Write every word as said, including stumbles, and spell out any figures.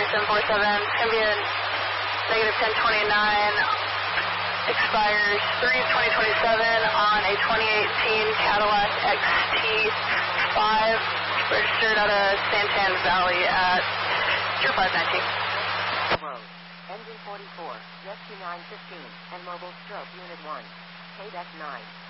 seven four seven. It's going to be a negative ten twenty-nine. Expires three twenty twenty-seven on a twenty eighteen Cadillac X T five. Registered out of Santan Valley at zero five nineteen. Road. Engine forty-four. Rescue nine fifteen. And mobile stroke unit one. K D E C nine.